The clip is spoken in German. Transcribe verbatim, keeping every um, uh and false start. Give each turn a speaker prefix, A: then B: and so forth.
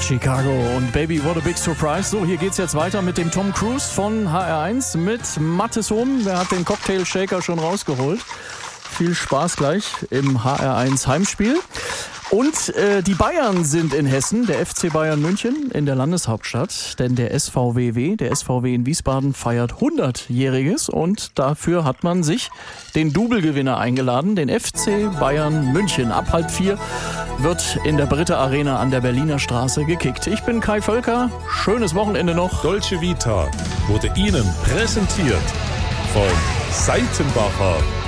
A: Chicago und Baby, what a big surprise. So, hier geht's jetzt weiter mit dem Tom Cruise von H R eins mit Mathis Hum. Wer hat den Cocktail Shaker schon rausgeholt? Viel Spaß gleich im H R eins Heimspiel. Und äh, die Bayern sind in Hessen, der F C Bayern München in der Landeshauptstadt, denn der S V W W, der S V W in Wiesbaden feiert hundertjähriges und dafür hat man sich den Double-Gewinner eingeladen, den F C Bayern München. Ab halb vier wird in der Britta Arena an der Berliner Straße gekickt. Ich bin Kai Völker, schönes Wochenende noch.
B: Dolce Vita wurde Ihnen präsentiert von Seitenbacher.